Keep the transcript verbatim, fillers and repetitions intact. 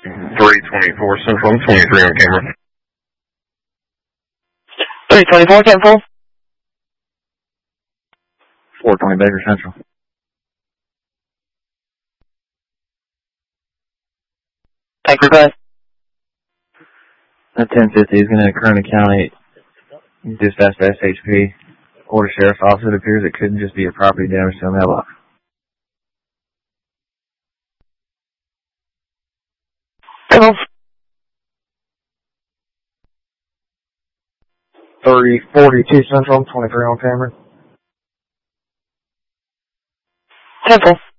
three twenty-four Central, I'm twenty-three on camera. three twenty-four Central. four twenty Baker Central. Thank you, guys. That ten fifty is going to Corona County dispatch to S H P. Order Sheriff's Office. It appears it couldn't just be a property damage to a mailbox. Hello. three forty-two Central, twenty-three on camera. Central.